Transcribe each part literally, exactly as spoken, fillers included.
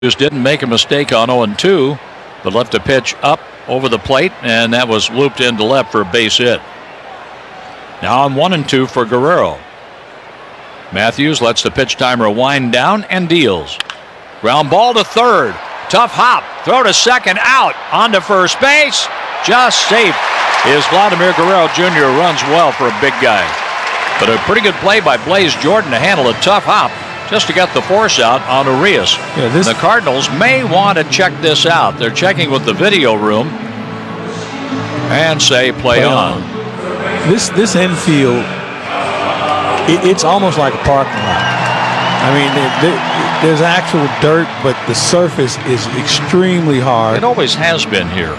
Just didn't make a mistake on oh and two, but left a pitch up over the plate, and that was looped into left for a base hit. Now on one and two for Guerrero. Matthews lets the pitch timer wind down and deals. Ground ball to third. Tough hop. Throw to second. Out. On to first base. Just safe. Is Vladimir Guerrero Junior runs well for a big guy. But a pretty good play by Blaze Jordan to handle a tough hop just to get the force out on Urias. Yeah, this... The Cardinals may want to check this out. They're checking with the video room and say play, play on. on. This this infield, it, it's almost like a parking lot. I mean, there, there, there's actual dirt, but the surface is extremely hard. It always has been here.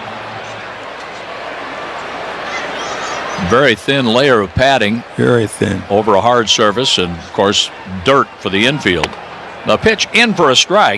Very thin layer of padding. Very thin. Over a hard surface, and of course, dirt for the infield. The pitch in for a strike.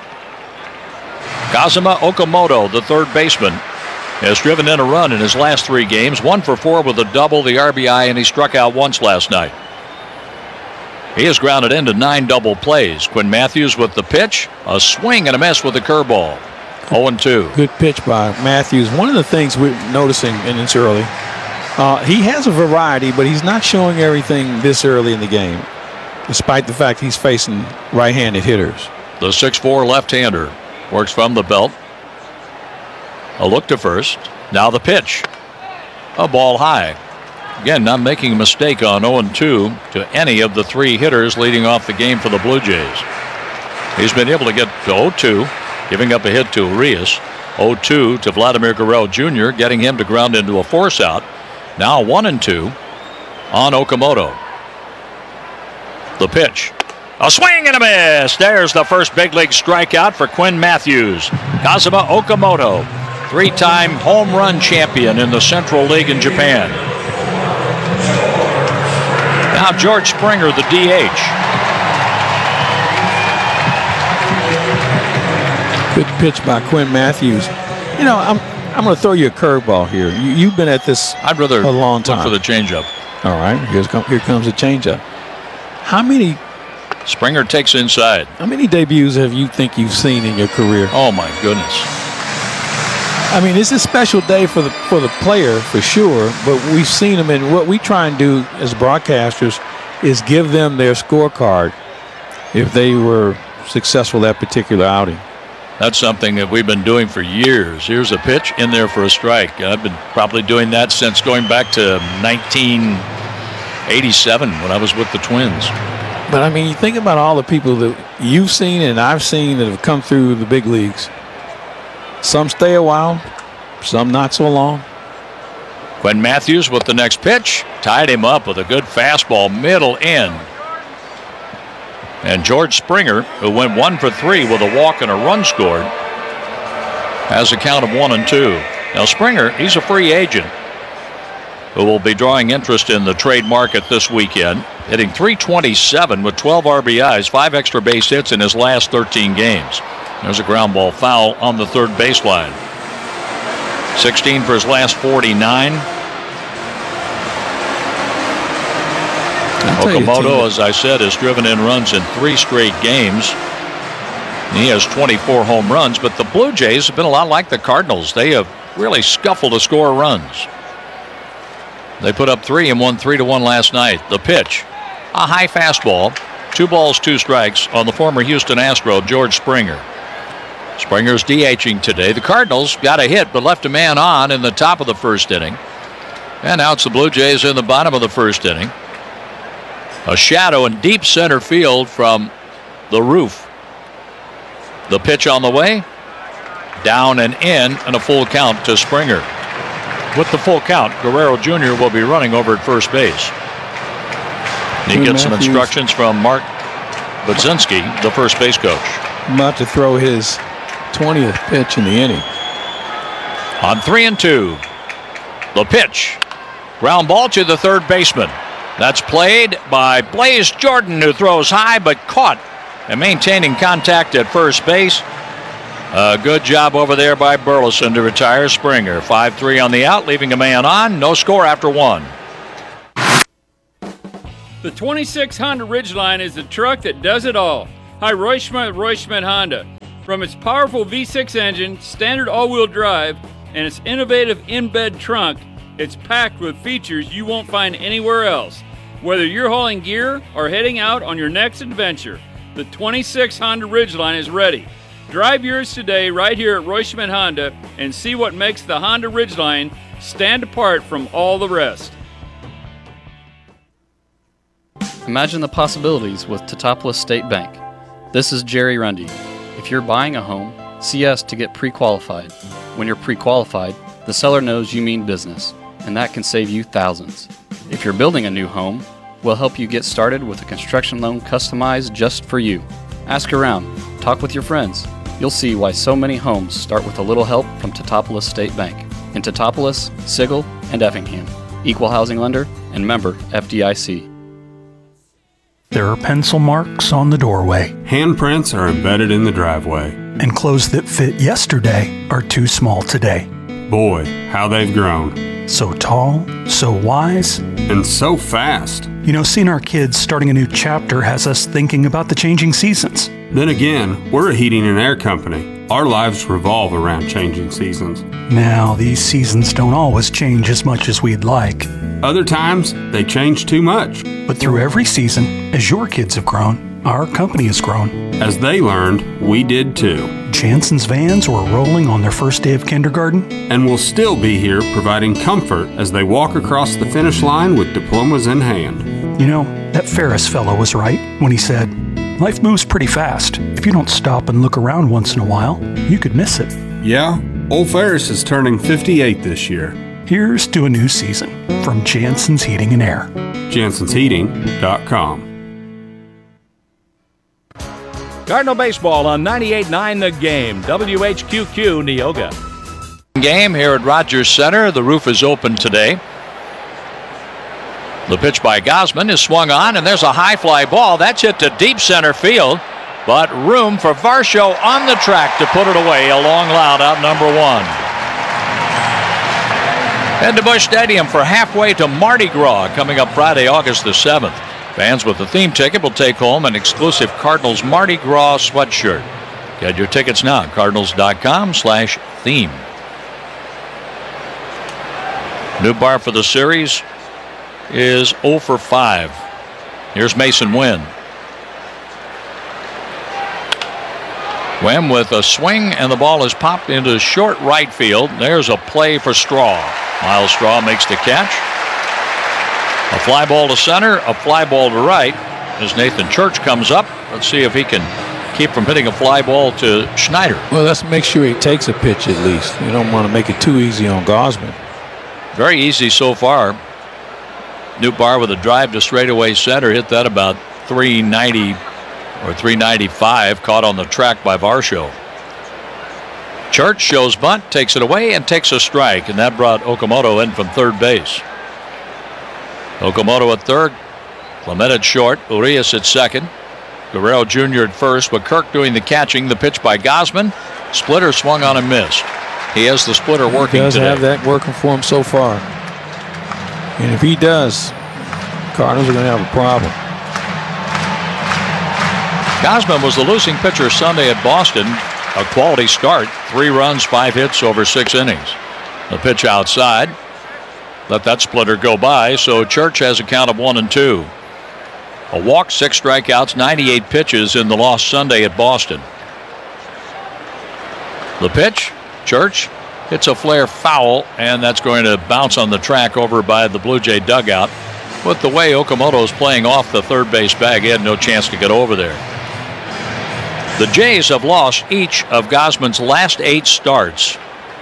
Kazuma Okamoto, the third baseman, has driven in a run in his last three games. One for four with a double, the R B I, and he struck out once last night. He has grounded into nine double plays. Quinn Matthews with the pitch. A swing and a miss with the curveball. oh and two. Good pitch by Matthews. One of the things we're noticing, and it's early, Uh, he has a variety, but he's not showing everything this early in the game, despite the fact he's facing right-handed hitters. The six four left-hander works from the belt. A look to first. Now the pitch. A ball high. Again, not making a mistake on oh and two to any of the three hitters leading off the game for the Blue Jays. He's been able to get to oh two, giving up a hit to Urias. oh two to Vladimir Guerrero Junior, getting him to ground into a force out. Now one and two on Okamoto. The pitch. A swing and a miss. There's the first big league strikeout for Quinn Matthews. Kazuma Okamoto, three-time home run champion in the Central League in Japan. Now George Springer, the D H. Good pitch by Quinn Matthews. You know, I'm I'm going to throw you a curveball here. You, you've been at this I'd rather a long time. Look for the changeup. All right, here's here comes the changeup. How many? Springer takes inside. How many debuts have you think you've seen in your career? Oh my goodness! I mean, it's a special day for the for the player for sure. But we've seen them, and what we try and do as broadcasters is give them their scorecard if they were successful that particular outing. That's something that we've been doing for years. Here's a pitch in there for a strike. I've been probably doing that since going back to nineteen eighty-seven when I was with the Twins. But, I mean, you think about all the people that you've seen and I've seen that have come through the big leagues. Some stay a while, some not so long. Quinn Matthews with the next pitch. Tied him up with a good fastball middle in. And George Springer, who went one for three with a walk and a run scored, has a count of one and two. Now Springer, he's a free agent who will be drawing interest in the trade market this weekend, hitting three twenty-seven with twelve R B Is, five extra base hits in his last thirteen games. There's a ground ball foul on the third baseline. sixteen for his last forty-nine. Okamoto, as I said, has driven in runs in three straight games. He has twenty-four home runs, but the Blue Jays have been a lot like the Cardinals. They have really scuffled to score runs. They put up three and won three to one last night. The pitch, a high fastball, two balls, two strikes on the former Houston Astro, George Springer. Springer's DHing today. The Cardinals got a hit but left a man on in the top of the first inning. And now it's the Blue Jays in the bottom of the first inning. A shadow in deep center field from the roof. The pitch on the way. Down and in, and a full count to Springer. With the full count, Guerrero Junior will be running over at first base. He Quinn gets some Matthews. instructions from Mark Budzinski, the first base coach. About to throw his twentieth pitch in the inning. On three and two. The pitch. Ground ball to the third baseman. That's played by Blaze Jordan, who throws high but caught and maintaining contact at first base. A good job over there by Burleson to retire Springer. five three on the out, leaving a man on. No score after one. The twenty-six Honda Ridgeline is the truck that does it all. Hi, Roy Schmidt, Roy Schmidt Honda. From its powerful V six engine, standard all-wheel drive, and its innovative in-bed trunk, it's packed with features you won't find anywhere else. Whether you're hauling gear or heading out on your next adventure, the twenty-six Honda Ridgeline is ready. Drive yours today right here at Roy Schmidt Honda and see what makes the Honda Ridgeline stand apart from all the rest. Imagine the possibilities with Teutopolis State Bank. This is Jerry Rundy. If you're buying a home, see us to get pre-qualified. When you're pre-qualified, the seller knows you mean business, and that can save you thousands. If you're building a new home, we'll help you get started with a construction loan customized just for you. Ask around, talk with your friends. You'll see why so many homes start with a little help from Teutopolis State Bank in Teutopolis, Sigel, and Effingham. Equal housing lender and member F D I C. There are pencil marks on the doorway. Handprints are embedded in the driveway. And clothes that fit yesterday are too small today. Boy, how they've grown. So tall, so wise, and so fast. You know, seeing our kids starting a new chapter has us thinking about the changing seasons. Then again, we're a heating and air company. Our lives revolve around changing seasons. Now, these seasons don't always change as much as we'd like. Other times, they change too much. But through every season, as your kids have grown, our company has grown. As they learned, we did too. Jansen's vans were rolling on their first day of kindergarten. And we'll still be here providing comfort as they walk across the finish line with diplomas in hand. You know, that Ferris fellow was right when he said, life moves pretty fast. If you don't stop and look around once in a while, you could miss it. Yeah, old Ferris is turning fifty-eight this year. Here's to a new season from Jansen's Heating and Air. Jansens Heating dot com. Cardinal Baseball on ninety-eight point nine The Game, W H Q Q Neoga. Game here at Rogers Center. The roof is open today. The pitch by Gausman is swung on, and there's a high fly ball. That's hit to deep center field, but room for Varsho on the track to put it away. A long loud out number one. Head to Busch Stadium for Halfway to Mardi Gras coming up Friday, August the seventh. Fans with the theme ticket will take home an exclusive Cardinals Mardi Gras sweatshirt. Get your tickets now at cardinals dot com slash theme. New bar for the series is oh for five. Here's Mason Wynn. Wynn with a swing, and the ball is popped into short right field. There's a play for Straw. Miles Straw makes the catch. A fly ball to center, a fly ball to right as Nathan Church comes up. Let's see if he can keep from hitting a fly ball to Schneider. Well, let's make sure he takes a pitch at least. You don't want to make it too easy on Gausman. Very easy so far. Nootbaar with a drive to straightaway center. Hit that about three ninety or three ninety-five. Caught on the track by Varsho. Church shows bunt, takes it away, and takes a strike. And that brought Okamoto in from third base. Okamoto at third. Clement at short. Urias at second. Guerrero Junior at first, with Kirk doing the catching. The pitch by Gausman. Splitter swung on and missed. He has the splitter working today. He does today. have that working for him so far. And if he does, Cardinals are going to have a problem. Gausman was the losing pitcher Sunday at Boston. A quality start. Three runs, five hits over six innings. The pitch outside. Let that splitter go by, so Church has a count of one and two. A walk, six strikeouts, ninety-eight pitches in the loss Sunday at Boston. The pitch, Church hits a flare foul, and that's going to bounce on the track over by the Blue Jay dugout. With the way Okamoto's playing off the third base bag, he had no chance to get over there. The Jays have lost each of Gausman's last eight starts.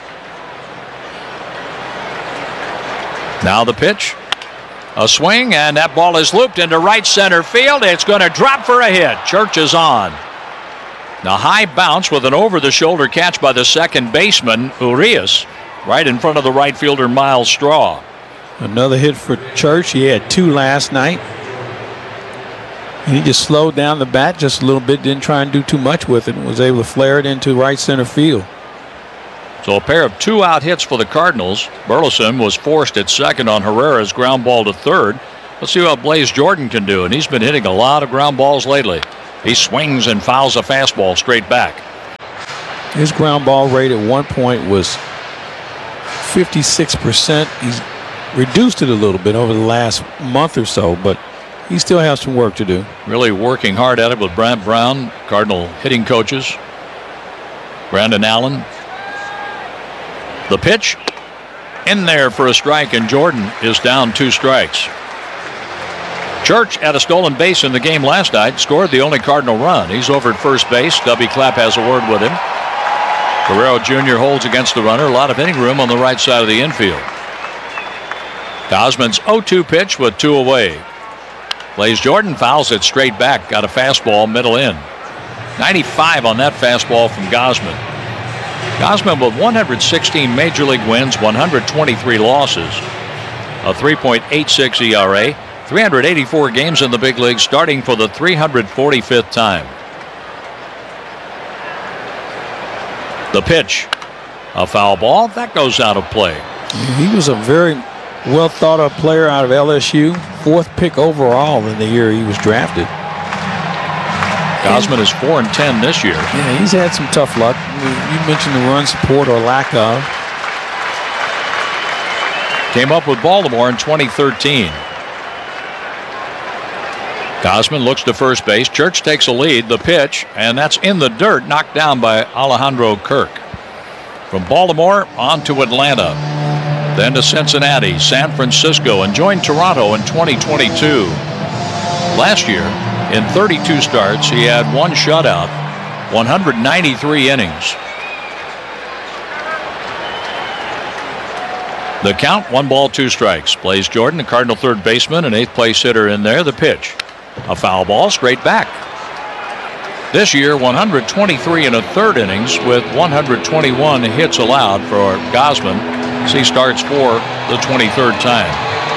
Now the pitch. A swing, and that ball is looped into right center field. It's going to drop for a hit. Church is on. The high bounce with an over-the-shoulder catch by the second baseman, Urias, right in front of the right fielder, Miles Straw. Another hit for Church. He had two last night. And he just slowed down the bat just a little bit, didn't try and do too much with it, and was able to flare it into right center field. So a pair of two-out hits for the Cardinals. Burleson was forced at second on Herrera's ground ball to third. Let's see what Blaze Jordan can do, and he's been hitting a lot of ground balls lately. He swings and fouls a fastball straight back. His ground ball rate at one point was fifty-six percent. He's reduced it a little bit over the last month or so, but he still has some work to do. Really working hard at it with Brant Brown, Cardinal hitting coaches. Brandon Allen. The pitch in there for a strike, and Jordan is down two strikes. Church had a stolen base in the game last night, scored the only Cardinal run. He's over at first base. Stubby Clapp has a word with him. Guerrero Junior holds against the runner. A lot of inning room on the right side of the infield. Gosman's oh two pitch with two away. Blaze Jordan fouls it straight back. Got a fastball middle in. ninety-five on that fastball from Gosman. Gosman with one hundred sixteen major league wins, one hundred twenty-three losses, a three point eight six E R A, three hundred eighty-four games in the big leagues, starting for the three hundred forty-fifth time. The pitch, a foul ball that goes out of play. He was a very well thought of player out of L S U, fourth pick overall in the year he was drafted. Gosman is four and ten this year. Yeah, he's had some tough luck. You mentioned the run support or lack of. Came up with Baltimore in twenty thirteen. Gosman looks to first base. Church takes a lead. The pitch, and that's in the dirt, knocked down by Alejandro Kirk. From Baltimore on to Atlanta, then to Cincinnati, San Francisco, and joined Toronto in twenty twenty-two. Last year, in thirty-two starts, he had one shutout, one hundred ninety-three innings. The count, one ball, two strikes. Blaze Jordan, the Cardinal third baseman, an eighth place hitter in there. The pitch, a foul ball straight back. This year, one hundred twenty-three and a third innings with one hundred twenty-one hits allowed for Gosman as he starts for the twenty-third time.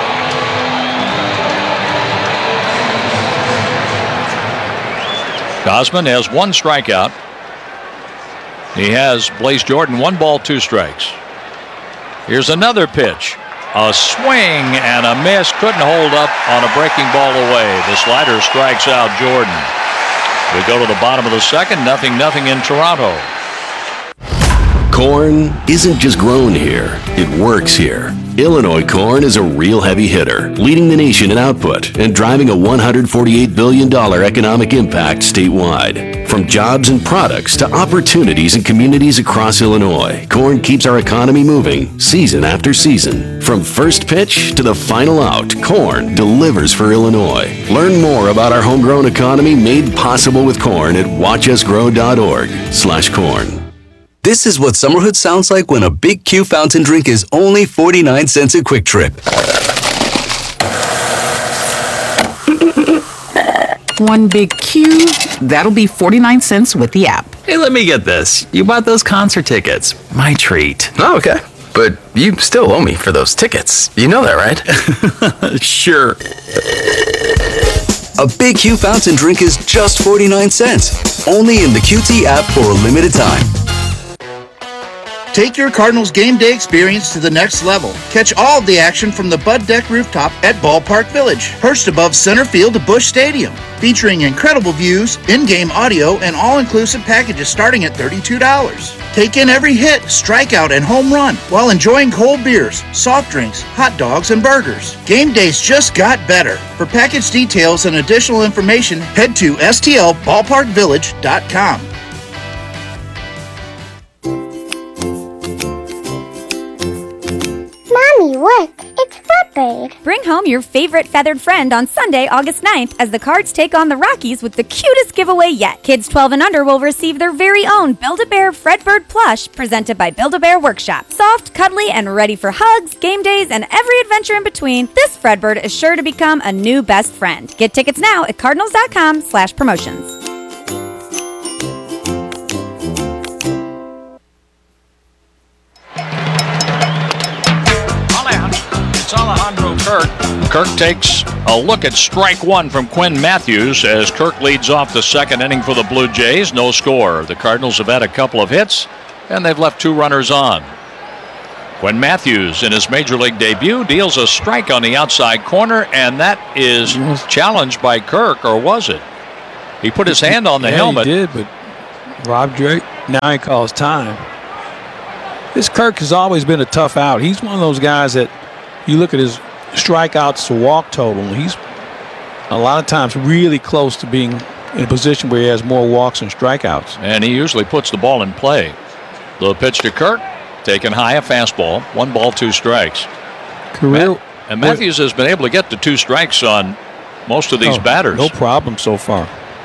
Gosman has one strikeout. He has Blaze Jordan one ball, two strikes. Here's another pitch. A swing and a miss. Couldn't hold up on a breaking ball away. The slider strikes out Jordan. We go to the bottom of the second. Nothing, nothing in Toronto. Corn isn't just grown here, it works here. Illinois corn is a real heavy hitter, leading the nation in output and driving a one hundred forty-eight billion dollars economic impact statewide. From jobs and products to opportunities in communities across Illinois, corn keeps our economy moving season after season. From first pitch to the final out, corn delivers for Illinois. Learn more about our homegrown economy made possible with corn at watch us grow dot org slash corn. This is what summerhood sounds like when a Big Q fountain drink is only forty-nine cents at Quick Trip. One Big Q, that'll be forty-nine cents with the app. Hey, let me get this. You bought those concert tickets. My treat. Oh, okay. But you still owe me for those tickets. You know that, right? Sure. A Big Q fountain drink is just forty-nine cents. Only in the Q T app for a limited time. Take your Cardinals game day experience to the next level. Catch all of the action from the Bud Deck rooftop at Ballpark Village, perched above center field to Busch Stadium. Featuring incredible views, in-game audio, and all-inclusive packages starting at thirty-two dollars. Take in every hit, strikeout, and home run while enjoying cold beers, soft drinks, hot dogs, and burgers. Game days just got better. For package details and additional information, head to S T L ballpark village dot com. Mommy, look, it's Fredbird. Bring home your favorite feathered friend on Sunday, August ninth, as the Cards take on the Rockies with the cutest giveaway yet. Kids twelve and under will receive their very own Build-A-Bear Fredbird plush presented by Build-A-Bear Workshop. Soft, cuddly, and ready for hugs, game days, and every adventure in between, this Fredbird is sure to become a new best friend. Get tickets now at cardinals dot com slash promotions. It's Alejandro Kirk. Kirk takes a look at strike one from Quinn Matthews as Kirk leads off the second inning for the Blue Jays. No score. The Cardinals have had a couple of hits, and they've left two runners on. Quinn Matthews, in his Major League debut, deals a strike on the outside corner, and that is challenged by Kirk, or was it? He put his hand on the yeah, helmet. He did, but Rob Drake, now he calls time. This Kirk has always been a tough out. He's one of those guys that you look at his strikeouts to walk total. He's a lot of times really close to being in a position where he has more walks and strikeouts. And he usually puts the ball in play. The pitch to Kirk, taken high, a fastball. One ball, two strikes. Career, Matt, and Matthews has been able to get to two strikes on most of these oh, batters. No problem so far.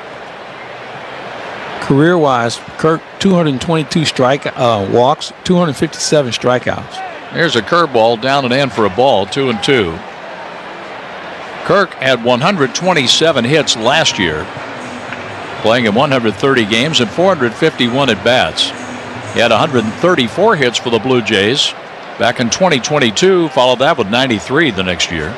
Career-wise, Kirk, two hundred twenty-two strike uh, walks, two hundred fifty-seven strikeouts. Here's a curveball down and in for a ball, two and two. Kirk had one hundred twenty-seven hits last year, playing in one hundred thirty games and four hundred fifty-one at-bats. He had one hundred thirty-four hits for the Blue Jays back in twenty twenty-two, followed that with ninety-three the next year.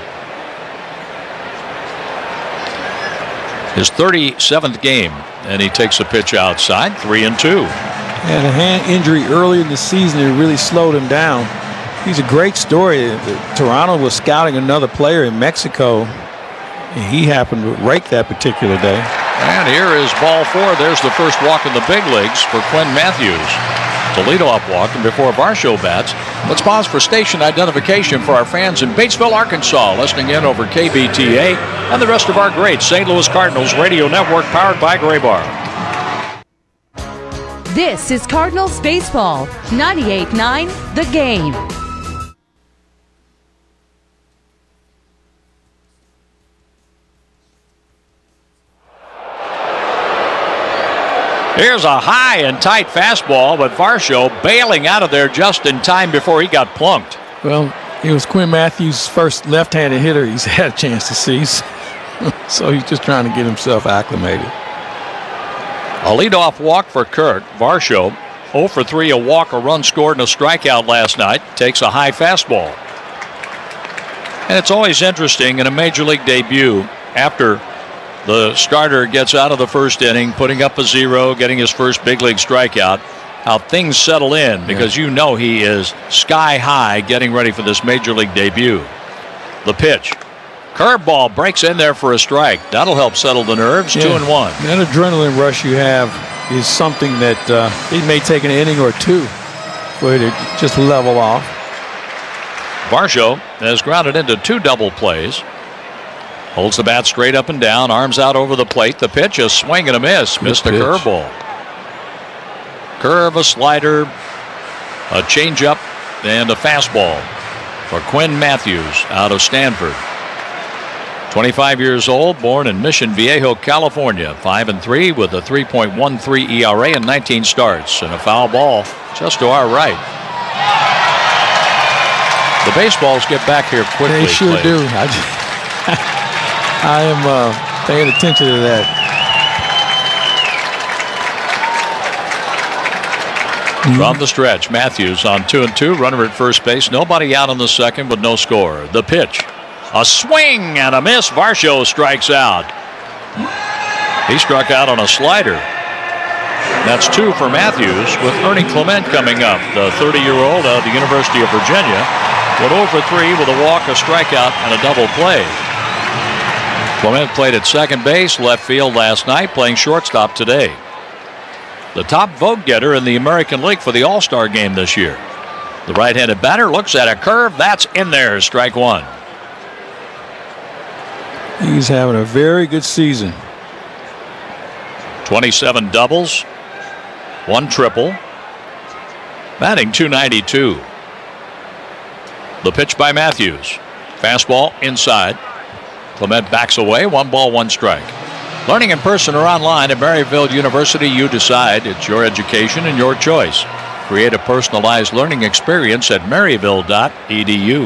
His thirty-seventh game, and he takes a pitch outside, three and two. Had a hand injury early in the season that really slowed him down. He's a great story. Toronto was scouting another player in Mexico, and he happened to rake that particular day. And here is ball four. There's the first walk in the big leagues for Quinn Matthews. The leadoff walk, and before Varsho bats, let's pause for station identification for our fans in Batesville, Arkansas, listening in over K B T A and the rest of our great Saint Louis Cardinals radio network powered by Graybar. This is Cardinals Baseball, ninety-eight point nine The Game. Here's a high and tight fastball, but Varsho bailing out of there just in time before he got plunked. Well, it was Quinn Matthews' first left-handed hitter he's had a chance to see, so he's just trying to get himself acclimated. A leadoff walk for Kirk. Varsho, oh for three, a walk, a run scored, and a strikeout last night. Takes a high fastball. And it's always interesting in a major league debut after the starter gets out of the first inning, putting up a zero, getting his first big league strikeout, how things settle in, because yeah. you know he is sky high getting ready for this major league debut. The pitch. Curveball breaks in there for a strike. That'll help settle the nerves. Yeah. Two and one. That adrenaline rush you have is something that uh, it may take an inning or two for it to just level off. Varsho has grounded into two double plays. Holds the bat straight up and down, arms out over the plate. The pitch, a swing and a miss. Missed a curveball. Curve, a slider, a changeup, and a fastball for Quinn Matthews out of Stanford. twenty-five years old, born in Mission Viejo, California. five and three with a three point one three E R A and nineteen starts. And a foul ball just to our right. The baseballs get back here quickly. They sure Clay. do. I just I am uh, paying attention to that. From the stretch, Matthews on two and two, runner at first base, nobody out on the second with no score. The pitch, a swing and a miss. Varsho strikes out. He struck out on a slider. That's two for Matthews, with Ernie Clement coming up, the thirty-year-old out of the University of Virginia, with oh for three with a walk, a strikeout, and a double play. Clement played at second base, left field last night, playing shortstop today. The top vote getter in the American League for the All-Star game this year. The right-handed batter looks at a curve. That's in there, strike one. He's having a very good season. twenty-seven doubles, one triple, batting two ninety-two. The pitch by Matthews. Fastball inside. Clement backs away, one ball, one strike. Learning in person or online at Maryville University, you decide. It's your education and your choice. Create a personalized learning experience at maryville dot e d u.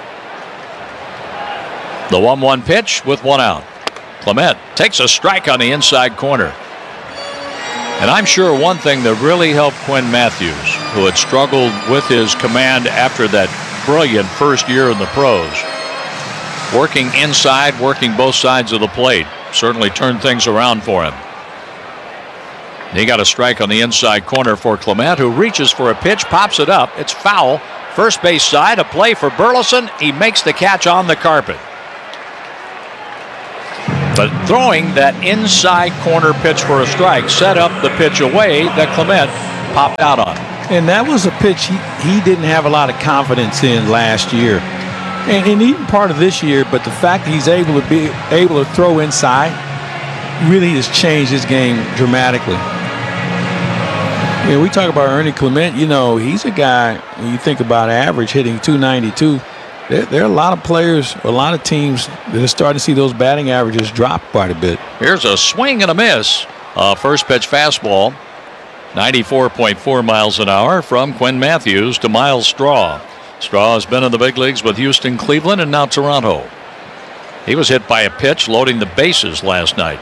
The one one pitch with one out. Clement takes a strike on the inside corner. And I'm sure one thing that really helped Quinn Matthews, who had struggled with his command after that brilliant first year in the pros, working inside, working both sides of the plate, certainly turned things around for him. He got a strike on the inside corner for Clement, who reaches for a pitch, pops it up. It's foul. First base side, a play for Burleson. He makes the catch on the carpet. But throwing that inside corner pitch for a strike set up the pitch away that Clement popped out on. And that was a pitch he, he didn't have a lot of confidence in last year. And, and even part of this year, but the fact that he's able to be able to throw inside really has changed his game dramatically. You know, we talk about Ernie Clement, you know, he's a guy, when you think about average hitting two ninety-two, there, there are a lot of players, a lot of teams that are starting to see those batting averages drop quite a bit. Here's a swing and a miss. Uh, first pitch fastball, ninety-four point four miles an hour from Quinn Matthews to Miles Straw. Straw has been in the big leagues with Houston, Cleveland, and now Toronto. He was hit by a pitch loading the bases last night.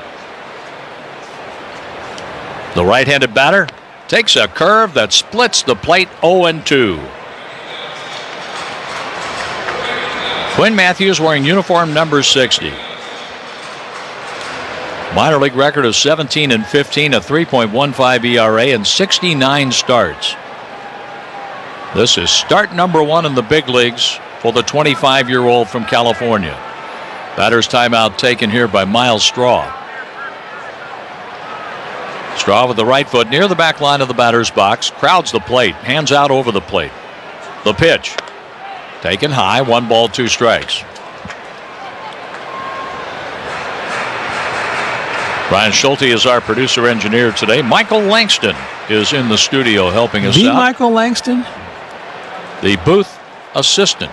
The right-handed batter takes a curve that splits the plate oh and two. Quinn Matthews wearing uniform number sixty. Minor league record of seventeen and fifteen, a three point one five E R A, and sixty-nine starts. This is start number one in the big leagues for the twenty-five-year-old from California. Batter's timeout taken here by Miles Straw. Straw with the right foot near the back line of the batter's box, crowds the plate, hands out over the plate. The pitch taken high, one ball, two strikes. Brian Schulte is our producer engineer today. Michael Langston is in the studio helping us the out. Michael Langston? The booth assistant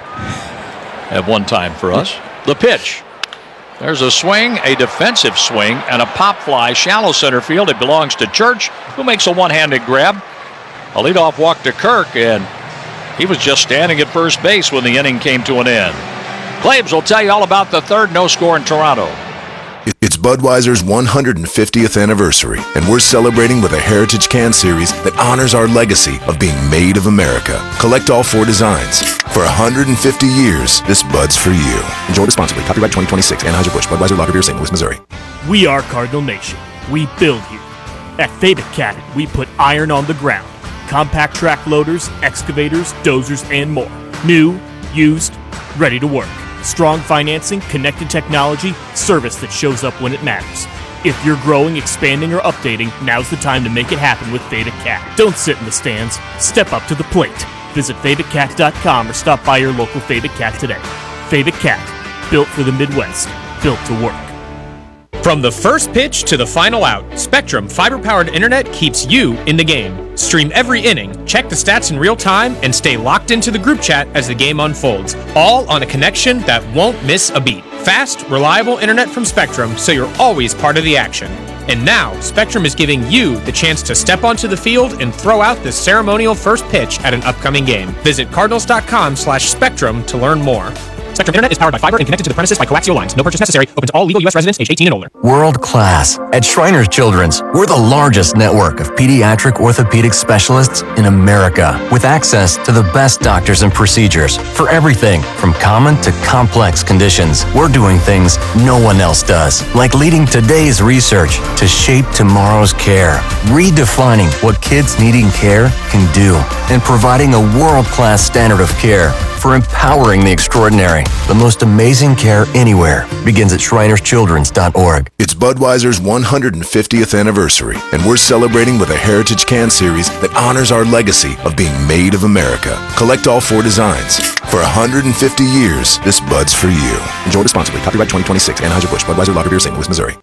at one time for us. The pitch. There's a swing, a defensive swing, and a pop fly, shallow center field. It belongs to Church, who makes a one-handed grab. A leadoff walk to Kirk, and he was just standing at first base when the inning came to an end. Claves will tell you all about the third no score in Toronto. It's Budweiser's one hundred fiftieth anniversary, and we're celebrating with a Heritage Can Series that honors our legacy of being made of America. Collect all four designs. For one hundred fifty years, this Bud's for you. Enjoy responsibly. Copyright twenty twenty-six, Anheuser-Busch, Budweiser Lager Beer, Saint Louis, Missouri. We are Cardinal Nation. We build here. At Fabit Cat, we put iron on the ground. Compact track loaders, excavators, dozers, and more. New, used, ready to work. Strong financing, connected technology, service that shows up when it matters. If you're growing, expanding, or updating, now's the time to make it happen with Fabit Cat. Don't sit in the stands. Step up to the plate. Visit Fabit Cat dot com or stop by your local Fabit Cat today. Fabit Cat, built for the Midwest, built to work. From the first pitch to the final out, Spectrum fiber-powered internet keeps you in the game. Stream every inning, check the stats in real time, and stay locked into the group chat as the game unfolds, all on a connection that won't miss a beat. Fast, reliable internet from Spectrum, so you're always part of the action. And now, Spectrum is giving you the chance to step onto the field and throw out the ceremonial first pitch at an upcoming game. Visit Cardinals dot com slash Spectrum to learn more. Spectrum Internet is powered by fiber and connected to the premises by coaxial lines. No purchase necessary. Open to all legal U S residents age eighteen and older. World class. At Shriners Children's, we're the largest network of pediatric orthopedic specialists in America, with access to the best doctors and procedures for everything from common to complex conditions. We're doing things no one else does, like leading today's research to shape tomorrow's care, redefining what kids needing care can do, and providing a world-class standard of care for empowering the extraordinary. The most amazing care anywhere begins at Shriners Children's dot org. It's Budweiser's one hundred fiftieth anniversary, and we're celebrating with a Heritage Can Series that honors our legacy of being made of America. Collect all four designs. For one hundred fifty years, this Bud's for you. Enjoy responsibly. Copyright twenty twenty-six, Anheuser-Busch, Budweiser Lager Beer, Saint Louis, Missouri.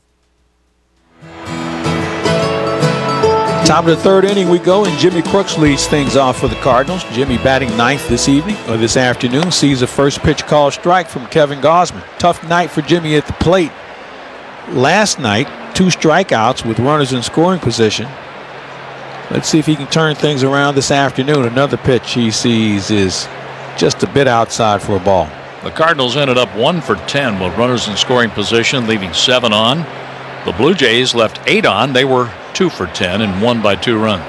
Top of the third inning we go, and Jimmy Crooks leads things off for the Cardinals. Jimmy batting ninth this evening, or this afternoon, sees a first pitch call strike from Kevin Gausman. Tough night for Jimmy at the plate. Last night, two strikeouts with runners in scoring position. Let's see if he can turn things around this afternoon. Another pitch he sees is just a bit outside for a ball. The Cardinals ended up one for ten with runners in scoring position, leaving seven on. The Blue Jays left eight on. They were two for ten and won by two runs.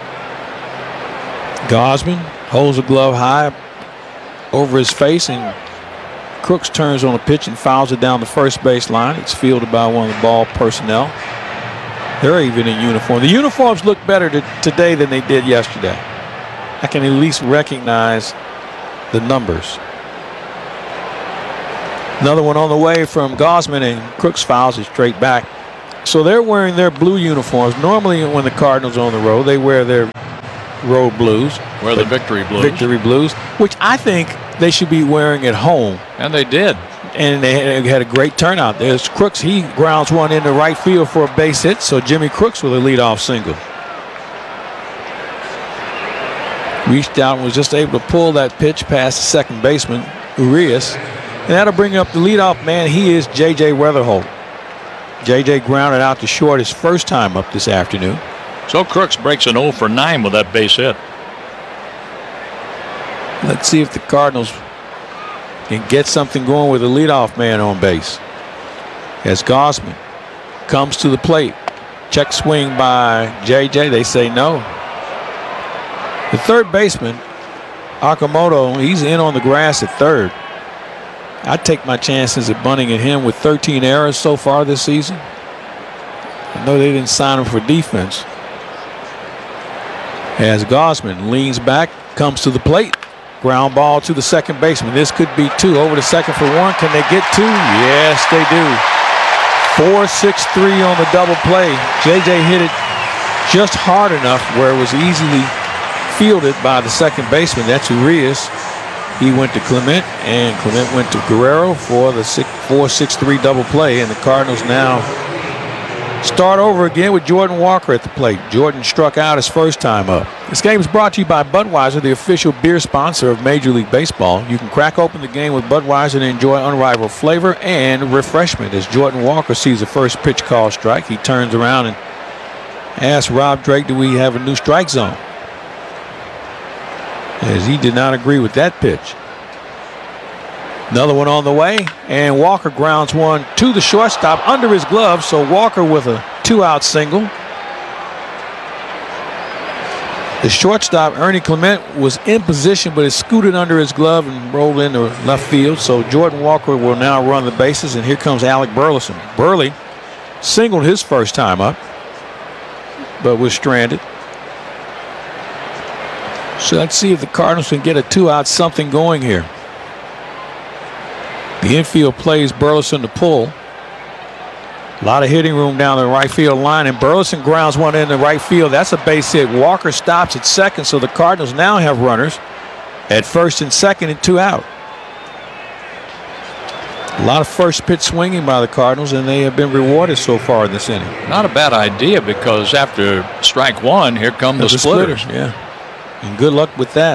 Gausman holds a glove high over his face, and Crooks turns on a pitch and fouls it down the first base line. It's fielded by one of the ball personnel. They're even in uniform. The uniforms look better to, today than they did yesterday. I can at least recognize the numbers. Another one on the way from Gosman, and Crooks fouls it straight back. So they're wearing their blue uniforms. Normally when the Cardinals are on the road, they wear their road blues. Wear the victory blues. Victory blues, which I think they should be wearing at home. And they did. And they had a great turnout. There's Crooks. He grounds one into right field for a base hit. So Jimmy Crooks with a leadoff single. Reached out and was just able to pull that pitch past the second baseman, Urias. And that'll bring up the leadoff man. He is J J Weatherholt. J J grounded out to short his first time up this afternoon. So Crooks breaks an oh for nine with that base hit. Let's see if the Cardinals can get something going with a leadoff man on base. As Gosman comes to the plate. Check swing by J J. They say no. The third baseman, Okamoto, he's in on the grass at third. I'd take my chances at bunting at him with thirteen errors so far this season. I know they didn't sign him for defense. As Gosman leans back, comes to the plate. Ground ball to the second baseman. This could be two. Over to second for one. Can they get two? Yes, they do. four six three on the double play. J J hit it just hard enough where it was easily fielded by the second baseman. That's Urias. He went to Clement, and Clement went to Guerrero for the four six three double play. And the Cardinals now start over again with Jordan Walker at the plate. Jordan struck out his first time up. This game is brought to you by Budweiser, the official beer sponsor of Major League Baseball. You can crack open the game with Budweiser and enjoy unrivaled flavor and refreshment. As Jordan Walker sees the first pitch call strike, he turns around and asks Rob Drake, do we have a new strike zone? As he did not agree with that pitch. Another one on the way, and Walker grounds one to the shortstop under his glove, so Walker with a two-out single. The shortstop, Ernie Clement, was in position, but it scooted under his glove and rolled into left field, so Jordan Walker will now run the bases, and here comes Alec Burleson. Burley singled his first time up, but was stranded. So let's see if the Cardinals can get a two-out something going here. The infield plays Burleson to pull. A lot of hitting room down the right field line, and Burleson grounds one into right field. That's a base hit. Walker stops at second, so the Cardinals now have runners at first and second and two out. A lot of first pitch swinging by the Cardinals, and they have been rewarded so far in this inning. Not a bad idea, because after strike one, here come the, the splitters. splitters. Yeah. And good luck with that.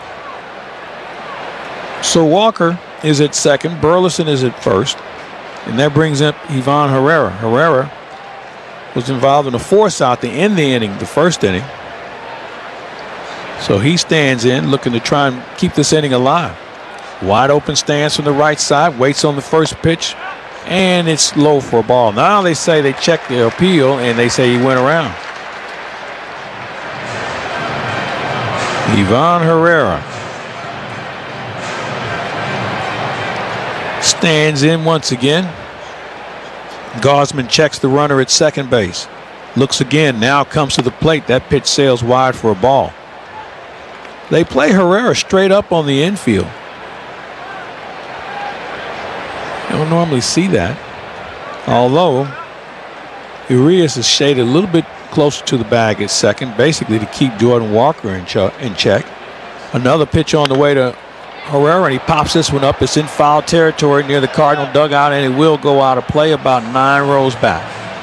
So Walker is at second. Burleson is at first. And that brings up Ivan Herrera. Herrera was involved in a force out to end the inning, the first inning. So he stands in, looking to try and keep this inning alive. Wide open stance from the right side, waits on the first pitch, and it's low for a ball. Now they say they checked the appeal, and they say he went around. Ivan Herrera stands in once again. Gosman checks the runner at second base. Looks again, now comes to the plate. That pitch sails wide for a ball. They play Herrera straight up on the infield. You don't normally see that. Although Urias is shaded a little bit closer to the bag at second, basically to keep Jordan Walker in, ch in check. Another pitch on the way to Herrera, and he pops this one up. It's in foul territory near the Cardinal dugout, and it will go out of play about nine rows back.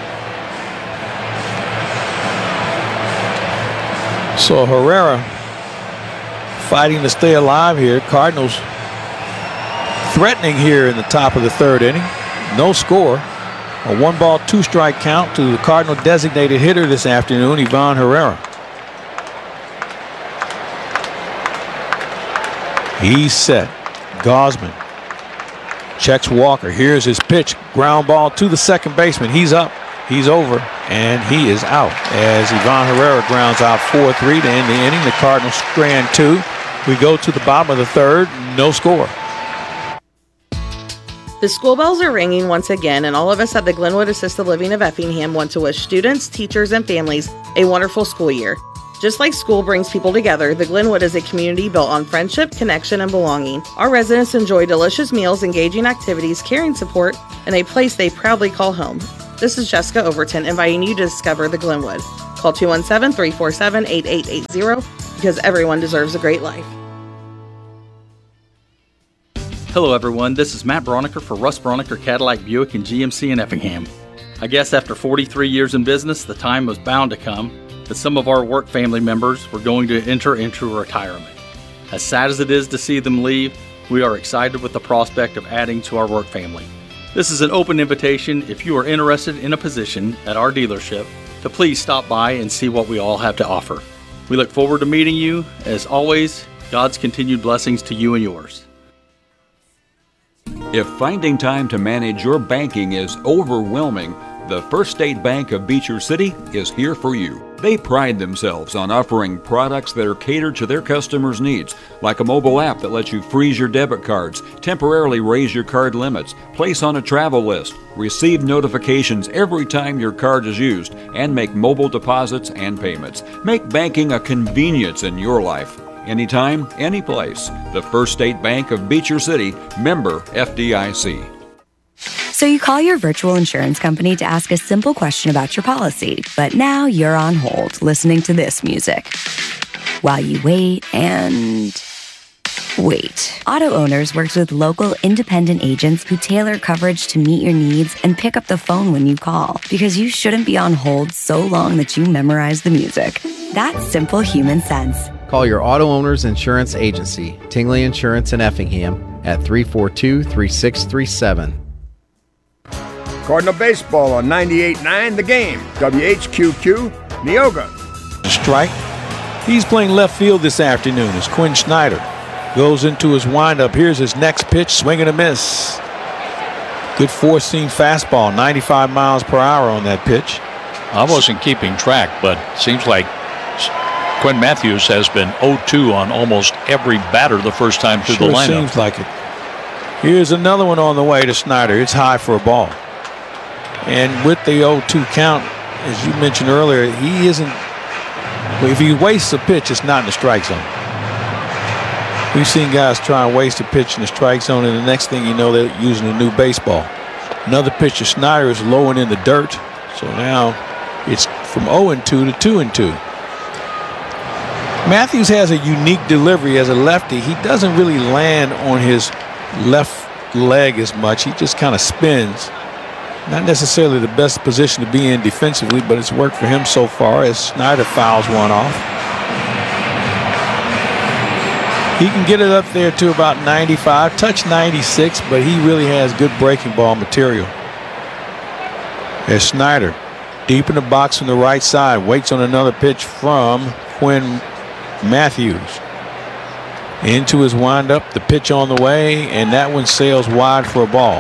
So Herrera fighting to stay alive here. Cardinals threatening here in the top of the third inning. No score. A one ball, two strike count to the Cardinal designated hitter this afternoon, Ivan Herrera. He's set. Gosman checks Walker. Here's his pitch. Ground ball to the second baseman. He's up. He's over. And he is out. As Ivan Herrera grounds out four three to end the inning. The Cardinals strand two. We go to the bottom of the third. No score. The school bells are ringing once again, and all of us at the Glenwood Assisted Living of Effingham want to wish students, teachers, and families a wonderful school year. Just like school brings people together, the Glenwood is a community built on friendship, connection, and belonging. Our residents enjoy delicious meals, engaging activities, caring support, and a place they proudly call home. This is Jessica Overton inviting you to discover the Glenwood. Call two one seven, three four seven, eight eight eight zero because everyone deserves a great life. Hello everyone, this is Matt Broniker for Russ Broniker Cadillac Buick and G M C in Effingham. I guess after forty-three years in business, the time was bound to come that some of our work family members were going to enter into retirement. As sad as it is to see them leave, we are excited with the prospect of adding to our work family. This is an open invitation if you are interested in a position at our dealership to please stop by and see what we all have to offer. We look forward to meeting you. As always, God's continued blessings to you and yours. If finding time to manage your banking is overwhelming, the First State Bank of Beecher City is here for you. They pride themselves on offering products that are catered to their customers' needs, like a mobile app that lets you freeze your debit cards, temporarily raise your card limits, place on a travel list, receive notifications every time your card is used, and make mobile deposits and payments. Make banking a convenience in your life. Anytime, anyplace. The First State Bank of Beecher City, member F D I C. So you call your virtual insurance company to ask a simple question about your policy, but now you're on hold listening to this music. While you wait and wait. Auto Owners works with local independent agents who tailor coverage to meet your needs and pick up the phone when you call, because you shouldn't be on hold so long that you memorize the music. That's simple human sense. Call your Auto Owners Insurance Agency, Tingley Insurance in Effingham, at three four two, three six three seven. Cardinal Baseball on ninety-eight point nine The Game. W H Q Q, Neoga. Strike. He's playing left field this afternoon as Quinn Snyder goes into his windup. Here's his next pitch, swing and a miss. Good four-seam fastball, ninety-five miles per hour on that pitch. I wasn't keeping track, but seems like Quinn Matthews has been oh two on almost every batter the first time through sure the lineup. Seems like it. Here's another one on the way to Snyder. It's high for a ball. And with the oh two count, as you mentioned earlier, he isn't. If he wastes a pitch, it's not in the strike zone. We've seen guys try and waste a pitch in the strike zone, and the next thing you know, they're using a new baseball. Another pitch to Snyder is low and in the dirt. So now it's from oh and two to two and two. Matthews has a unique delivery as a lefty. He doesn't really land on his left leg as much. He just kind of spins. Not necessarily the best position to be in defensively, but it's worked for him so far as Snyder fouls one off. He can get it up there to about ninety-five, touch ninety-six, but he really has good breaking ball material. There's Snyder deep in the box from the right side, waits on another pitch from Quinn Matthews. Into his windup, the pitch on the way, and that one sails wide for a ball.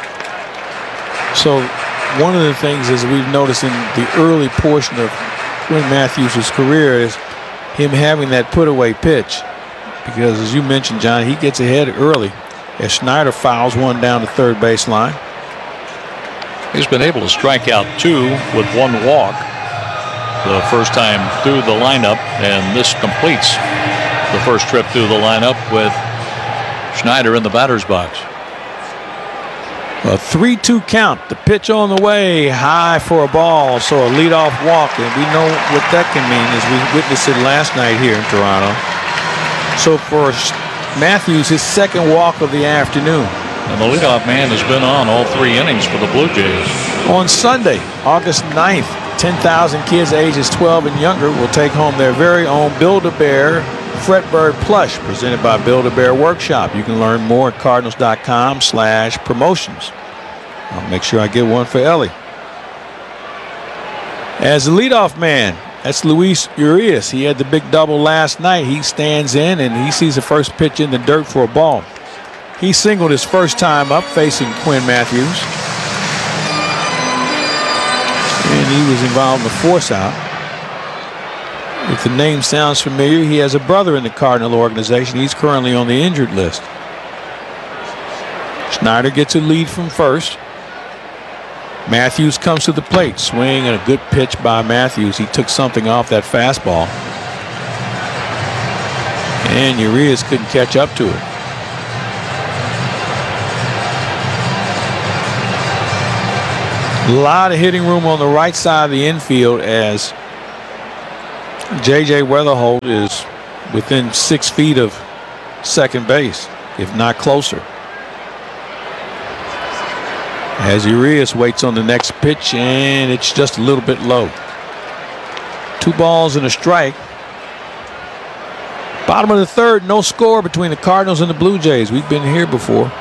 So one of the things is we've noticed in the early portion of Quinn Matthews' career is him having that put-away pitch. Because as you mentioned, John, he gets ahead early as Snyder fouls one down the third baseline. He's been able to strike out two with one walk the first time through the lineup, and this completes the first trip through the lineup with Snyder in the batter's box. A three two count. The pitch on the way, high for a ball, so a leadoff walk, and we know what that can mean as we witnessed it last night here in Toronto. So for Matthews, his second walk of the afternoon. And the leadoff man has been on all three innings for the Blue Jays. On Sunday, August ninth, ten thousand kids ages twelve and younger will take home their very own Build-A-Bear Fretbird plush presented by Build-A-Bear Workshop. You can learn more at cardinals dot com slash promotions. I'll make sure I get one for Ellie. As the leadoff man, that's Luis Urias. He had the big double last night. He stands in and he sees the first pitch in the dirt for a ball. He singled his first time up facing Quinn Matthews. And he was involved in the force out. If the name sounds familiar, he has a brother in the Cardinal organization. He's currently on the injured list. Snyder gets a lead from first. Matthews comes to the plate. Swing and a good pitch by Matthews. He took something off that fastball. And Urias couldn't catch up to it. A lot of hitting room on the right side of the infield as J J Weatherholt is within six feet of second base, if not closer. As Urias waits on the next pitch, and it's just a little bit low. Two balls and a strike. Bottom of the third, no score between the Cardinals and the Blue Jays. We've been here before.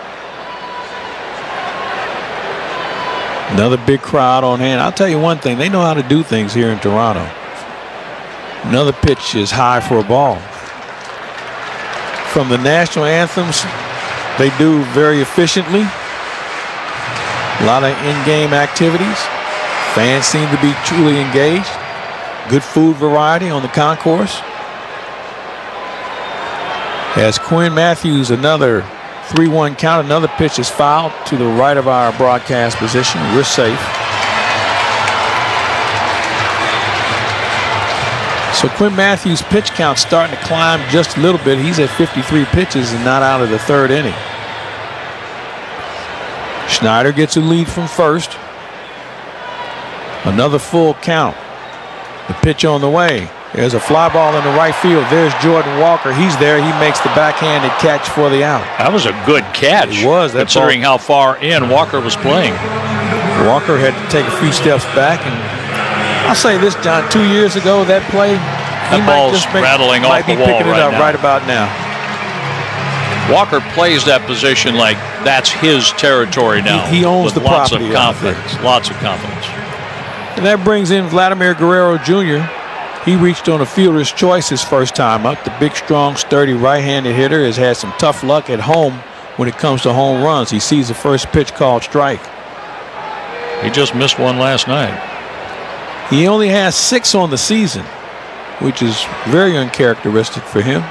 Another big crowd on hand. I'll tell you one thing, they know how to do things here in Toronto. Another pitch is high for a ball. From the national anthems, they do very efficiently. A lot of in-game activities. Fans seem to be truly engaged. Good food variety on the concourse. As Quinn Matthews, another three one count, another pitch is fouled to the right of our broadcast position. We're safe. So Quinn Matthews' pitch count starting to climb just a little bit. He's at fifty-three pitches and not out of the third inning. Schneider gets a lead from first. Another full count. The pitch on the way. There's a fly ball in the right field. There's Jordan Walker. He's there. He makes the backhanded catch for the out. That was a good catch. It was. That considering ball, how far in Walker was playing. Walker had to take a few steps back. And I'll say this, John, two years ago, that play, that ball's make, rattling off the wall might be picking right it up now. right about now. Walker plays that position like that's his territory now. He, he owns with the lots property. of confidence. Lots of confidence. And that brings in Vladimir Guerrero Junior He reached on a fielder's choice his first time up. The big, strong, sturdy right-handed hitter has had some tough luck at home when it comes to home runs. He sees the first pitch called strike. He just missed one last night. He only has six on the season, which is very uncharacteristic for him.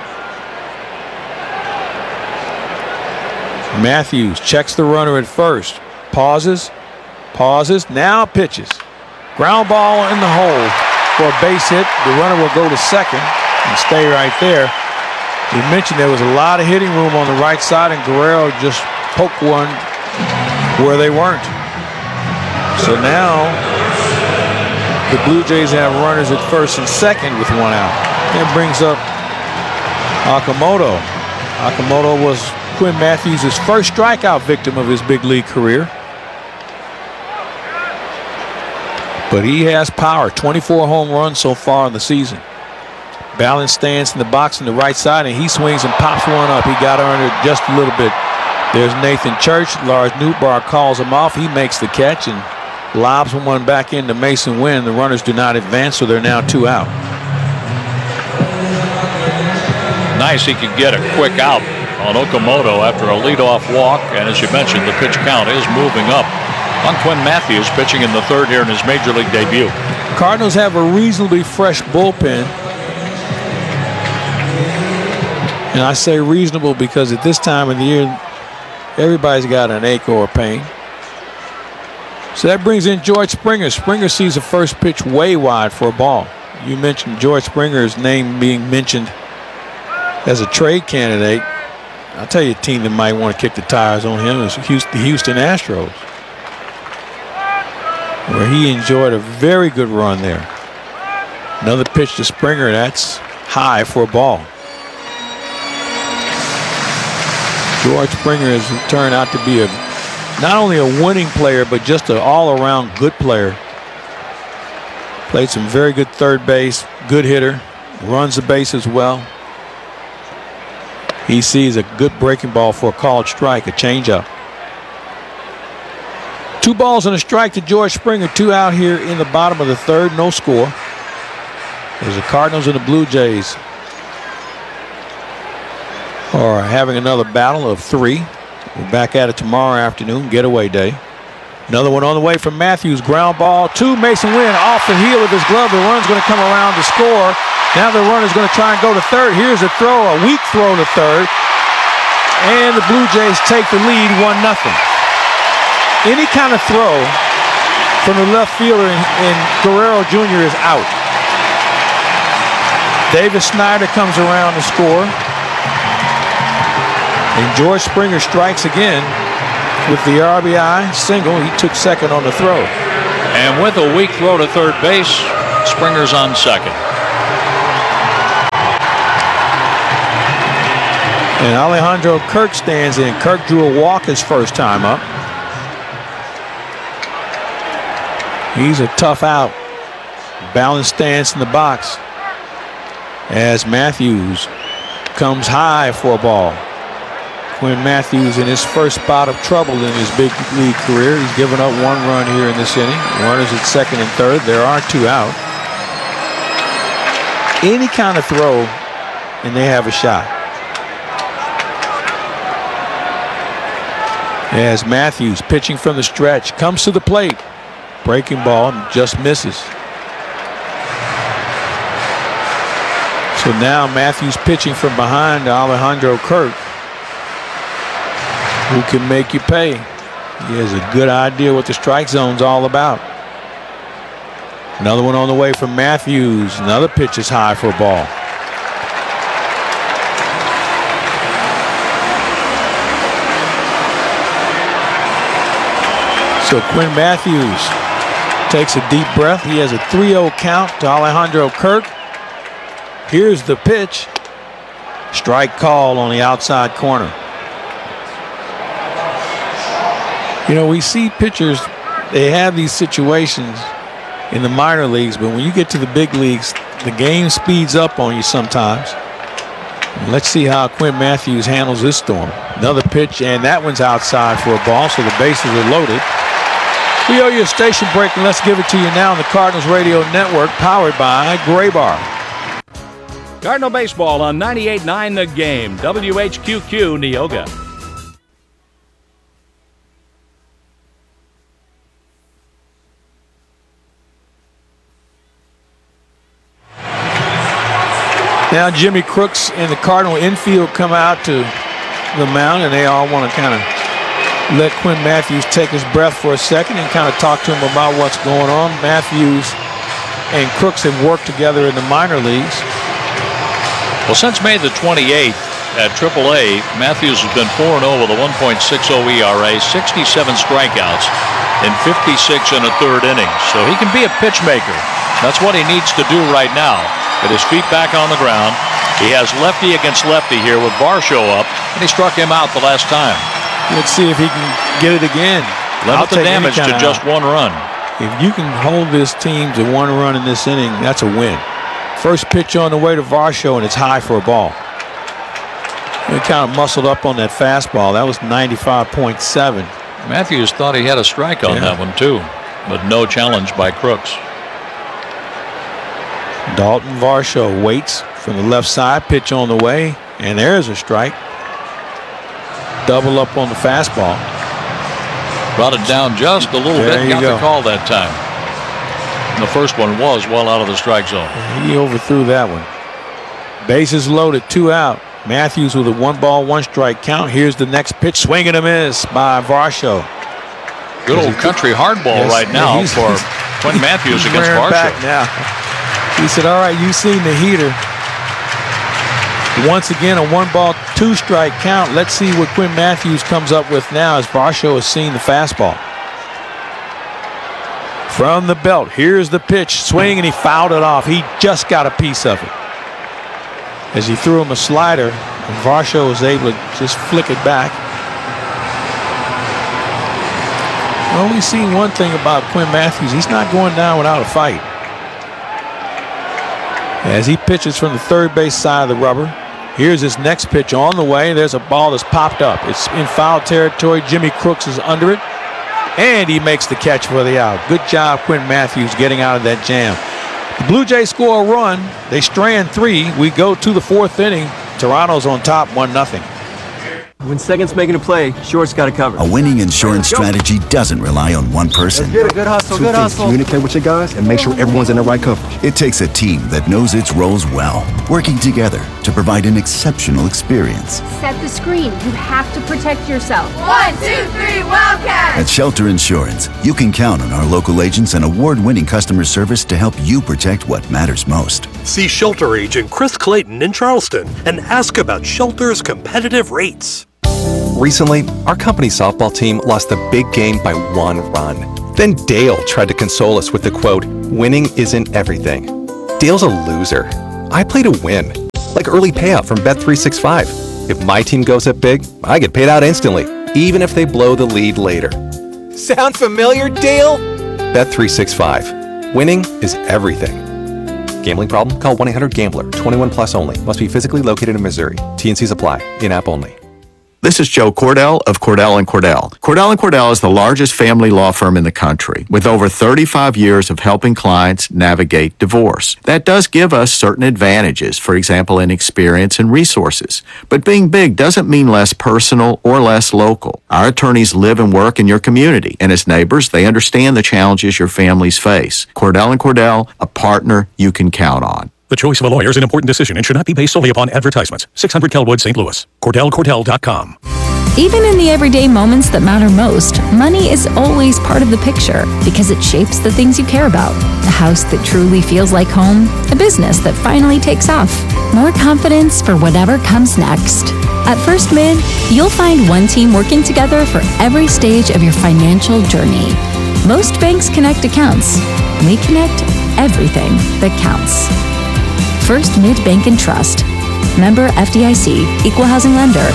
Matthews checks the runner at first. Pauses. Pauses. Now pitches. Ground ball in the hole for a base hit. The runner will go to second and stay right there. We mentioned there was a lot of hitting room on the right side, and Guerrero just poked one where they weren't. So now the Blue Jays have runners at first and second with one out. That brings up Okamoto. Okamoto was Quinn Matthews' first strikeout victim of his big league career. But he has power. twenty-four home runs so far in the season. Balance stands in the box on the right side, and he swings and pops one up. He got under just a little bit. There's Nathan Church. Lars Nootbaar calls him off. He makes the catch and lobs one back into Mason Wynn. The runners do not advance, so they're now two out. Nice he could get a quick out on Okamoto after a leadoff walk. And as you mentioned, the pitch count is moving up on Quinn Matthews, pitching in the third here in his major league debut. Cardinals have a reasonably fresh bullpen. And I say reasonable because at this time of the year, everybody's got an ache or a pain. So that brings in George Springer. Springer sees the first pitch way wide for a ball. You mentioned George Springer's name being mentioned as a trade candidate. I'll tell you a team that might want to kick the tires on him is the Houston Astros, where he enjoyed a very good run there. Another pitch to Springer. That's high for a ball. George Springer has turned out to be a not only a winning player, but just an all-around good player. Played some very good third base, good hitter, runs the base as well. He sees a good breaking ball for a called strike, a changeup. Two balls and a strike to George Springer, two out here in the bottom of the third, no score. There's the Cardinals and the Blue Jays are having another battle of three. We're back at it tomorrow afternoon, getaway day. Another one on the way from Matthews, ground ball to Mason Wynn, off the heel of his glove. The run's going to come around to score. Now the runner's going to try and go to third. Here's a throw, a weak throw to third. And the Blue Jays take the lead one nothing. Any kind of throw from the left fielder in, in Guerrero Junior is out. Davis Snyder comes around to score. And George Springer strikes again with the R B I single. He took second on the throw. And with a weak throw to third base, Springer's on second. And Alejandro Kirk stands in. Kirk drew a walk his first time up. He's a tough out. Balanced stance in the box as Matthews comes high for a ball. Quinn Matthews in his first bout of trouble in his big league career. He's given up one run here in this inning. Runners at second and third. There are two out. Any kind of throw and they have a shot. As Matthews pitching from the stretch comes to the plate. Breaking ball and just misses. So now Matthews pitching from behind Alejandro Kirk, who can make you pay. He has a good idea what the strike zone's all about. Another one on the way from Matthews. Another pitch is high for a ball. So Quinn Matthews takes a deep breath. He has a three oh count to Alejandro Kirk. Here's the pitch. Strike call on the outside corner. You know, we see pitchers, they have these situations in the minor leagues, but when you get to the big leagues, the game speeds up on you sometimes. And let's see how Quinn Matthews handles this storm. Another pitch, and that one's outside for a ball, so the bases are loaded. We owe you a station break, and let's give it to you now on the Cardinals Radio Network, powered by Graybar. Cardinal Baseball on ninety-eight point nine The Game, W H Q Q Neoga. Now Jimmy Crooks and the Cardinal infield come out to the mound, and they all want to kind of let Quinn Matthews take his breath for a second and kind of talk to him about what's going on. Matthews and Crooks have worked together in the minor leagues. Well, since May the twenty-eighth at triple A, Matthews has been four and oh with a one point six oh E R A, sixty-seven strikeouts in fifty-six and a third innings. So he can be a pitch maker. That's what he needs to do right now. Get his feet back on the ground. He has lefty against lefty here with Varsho up, and he struck him out the last time. Let's see if he can get it again. Limit the damage to just one run. If you can hold this team to one run in this inning, that's a win. First pitch on the way to Varsho, and it's high for a ball. He kind of muscled up on that fastball. That was ninety-five point seven. Matthews thought he had a strike on yeah. that one, too, but no challenge by Crooks. Dalton Varsho waits from the left side, pitch on the way, and there's a strike. Double up on the fastball. Brought it down just a little there bit, you got go. the call that time. And the first one was well out of the strike zone. He overthrew that one. Bases loaded, two out. Matthews with a one ball, one strike count. Here's the next pitch, swing and a miss by Varsho. Good old country hardball yes, right now he's, for he's, Quinn Matthews he's against Varsho. Back now. He said, all right, you've seen the heater. Once again, a one ball, two strike count. Let's see what Quinn Matthews comes up with now as Varsho has seen the fastball. From the belt, here's the pitch, swing, and he fouled it off. He just got a piece of it. As he threw him a slider, and Varsho was able to just flick it back. Well, we've seen one thing about Quinn Matthews. He's not going down without a fight. As he pitches from the third base side of the rubber. Here's his next pitch on the way. There's a ball that's popped up. It's in foul territory. Jimmy Crooks is under it. And he makes the catch for the out. Good job, Quinn Matthews, getting out of that jam. The Blue Jays score a run. They strand three. We go to the fourth inning. Toronto's on top, one nothing. When second's making a play, short's got to cover. A winning insurance strategy doesn't rely on one person. Get a good hustle, Two good things. hustle. Communicate with your guys and make sure everyone's in the right coverage. It takes a team that knows its roles well, working together to provide an exceptional experience. Set the screen. You have to protect yourself. One, two, three, Wildcats! At Shelter Insurance, you can count on our local agents and award-winning customer service to help you protect what matters most. See Shelter Agent Chris Clayton in Charleston and ask about Shelter's competitive rates. Recently, our company softball team lost the big game by one run. Then Dale tried to console us with the quote, "Winning isn't everything." Dale's a loser. I play to win, like early payout from Bet three sixty-five. If my team goes up big, I get paid out instantly, even if they blow the lead later. Sound familiar, Dale? Bet three sixty-five. Winning is everything. Gambling problem? Call one eight hundred gambler. twenty-one plus only. Must be physically located in Missouri. T and Cs apply. In-app only. This is Joe Cordell of Cordell and Cordell. Cordell and Cordell is the largest family law firm in the country with over thirty-five years of helping clients navigate divorce. That does give us certain advantages, for example, in experience and resources. But being big doesn't mean less personal or less local. Our attorneys live and work in your community, and as neighbors, they understand the challenges your families face. Cordell and Cordell, a partner you can count on. The choice of a lawyer is an important decision and should not be based solely upon advertisements. six hundred Kelwood, Saint Louis. Cordell Cordell dot com. Even in the everyday moments that matter most, money is always part of the picture because it shapes the things you care about. A house that truly feels like home, a business that finally takes off, more confidence for whatever comes next. At First Mid, you'll find one team working together for every stage of your financial journey. Most banks connect accounts. We connect everything that counts. First Mid Bank and Trust. Member F D I C. Equal housing lender.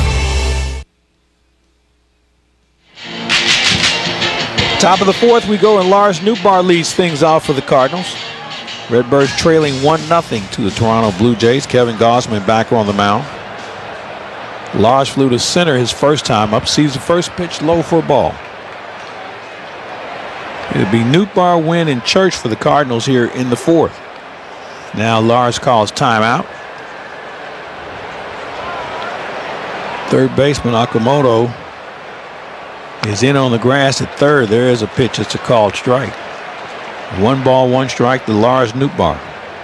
Top of the fourth, we go, and Lars Nootbaar leads things off for the Cardinals. Redbirds trailing one nothing to the Toronto Blue Jays. Kevin Gausman back on the mound. Lars flew to center his first time up. Sees the first pitch low for a ball. It'll be Nootbaar, Wynn, and Church for the Cardinals here in the fourth. Now Lars calls timeout. Third baseman Okamoto is in on the grass at third. There is a pitch. It's a called strike. One ball, one strike to Lars Nootbaar.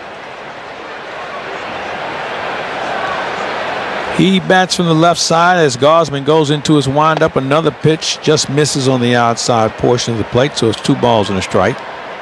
He bats from the left side as Gausman goes into his windup. Another pitch just misses on the outside portion of the plate, so it's two balls and a strike.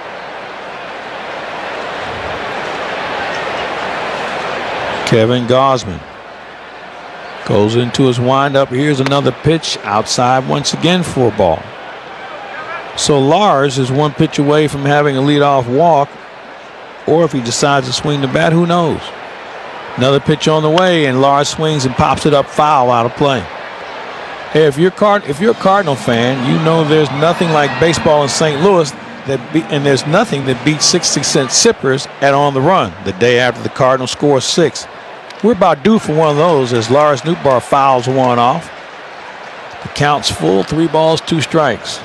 Kevin Gausman goes into his windup. Here's another pitch outside once again for a ball. So Lars is one pitch away from having a leadoff walk, or if he decides to swing the bat, who knows? Another pitch on the way, and Lars swings and pops it up foul out of play. Hey, if you're Card if you're a Cardinal fan, you know there's nothing like baseball in Saint Louis that be and there's nothing that beats sixty cent sippers at On the Run the day after the Cardinals score six. We're about due for one of those as Lars Nootbaar fouls one off. The count's full, three balls, two strikes.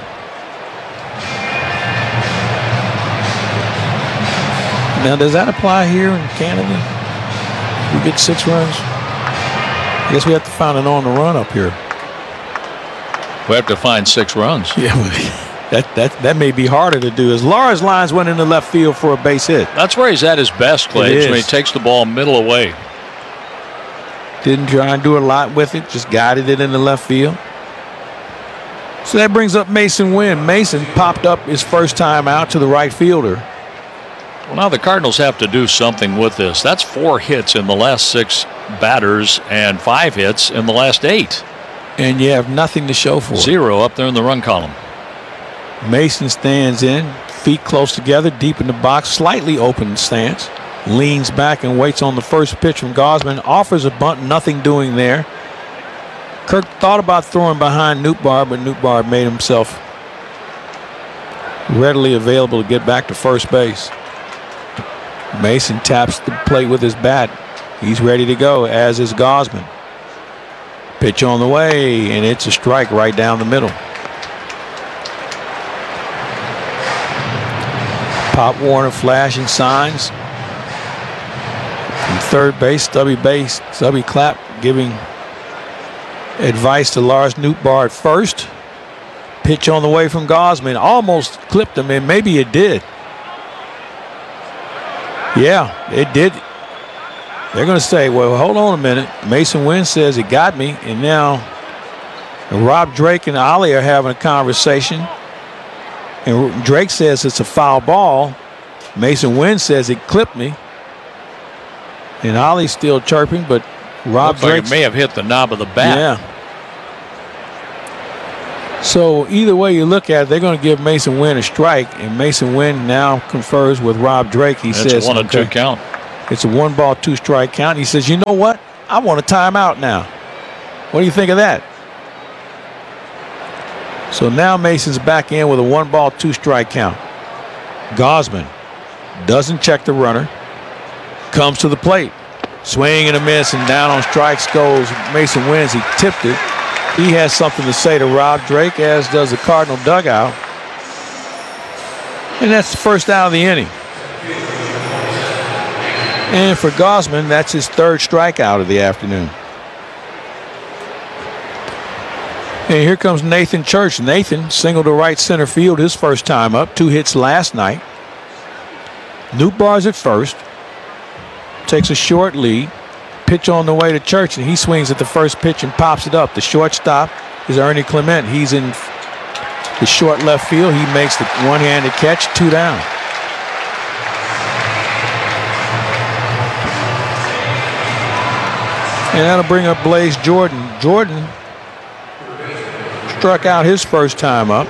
Now, does that apply here in Canada? We get six runs? I guess we have to find an on the run up here. We have to find six runs. Yeah, that that that may be harder to do. As Lars lines went into left field for a base hit. That's where he's at his best, Clay. When he takes the ball middle away. Didn't try and do a lot with it, just guided it into left field. So that brings up Mason Wynn. Mason popped up his first time out to the right fielder. Well, now the Cardinals have to do something with this. That's four hits in the last six batters and five hits in the last eight. And you have nothing to show for it. Zero up there in the run column. Mason stands in, feet close together, deep in the box, slightly open stance. Leans back and waits on the first pitch from Gausman. Offers a bunt, nothing doing there. Kirk thought about throwing behind Nootbaar, but Nootbaar made himself readily available to get back to first base. Mason taps the plate with his bat. He's ready to go, as is Gausman. Pitch on the way, and it's a strike right down the middle. Pop Warner flashing signs. From third base, Stubby base, Stubby Clapp giving Advice to Lars Nootbaar at first. Pitch on the way from Gausman. Almost clipped him, and maybe it did. Yeah, it did. They're going to say, well, hold on a minute. Mason Wynn says it got me, and now Rob Drake and Ollie are having a conversation. And Drake says it's a foul ball. Mason Wynn says it clipped me. And Ollie's still chirping, but Rob Drake like may have hit the knob of the bat. Yeah. So either way you look at it, they're going to give Mason Wynn a strike, and Mason Wynn now confers with Rob Drake. He it's says it's a one and okay, two count. It's a one ball, two strike count. He says, you know what? I want a timeout now. What do you think of that? So now Mason's back in with a one ball, two strike count. Gausman doesn't check the runner, comes to the plate, swing and a miss, and down on strikes goes Mason Wynn. He tipped it. He has something to say to Rob Drake, as does the Cardinal dugout. And that's the first out of the inning. And for Gausman, that's his third strikeout of the afternoon. And here comes Nathan Church. Nathan singled to right center field his first time up. Two hits last night. Nootbaar's at first. Takes a short lead. Pitch on the way to Church, and he swings at the first pitch and pops it up. The shortstop is Ernie Clement. He's in the short left field. He makes the one-handed catch, two down. And that'll bring up Blaze Jordan. Jordan struck out his first time up.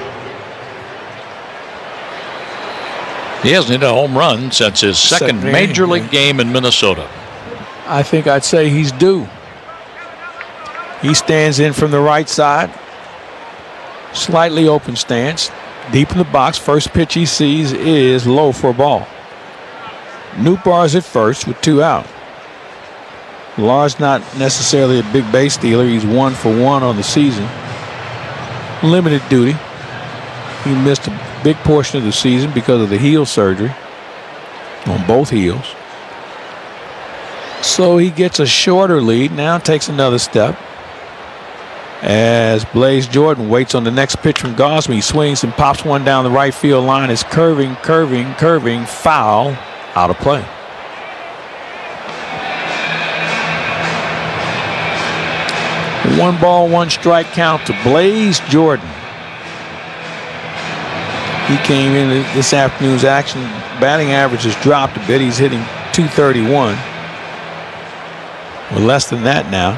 He hasn't hit a home run since his second, Second major game, league yeah. game in Minnesota. I think I'd say he's due. He stands in from the right side. Slightly open stance. Deep in the box. First pitch he sees is low for a ball. Nootbaar's at first with two out. Lars not necessarily a big base stealer. He's one for one on the season. Limited duty. He missed a big portion of the season because of the heel surgery on both heels. So he gets a shorter lead, now takes another step. As Blaze Jordan waits on the next pitch from Gausman, he swings and pops one down the right field line. It's curving, curving, curving, foul, out of play. One ball, one strike count to Blaze Jordan. He came in this afternoon's action. Batting average has dropped a bit. He's hitting two thirty-one. Well, less than that now.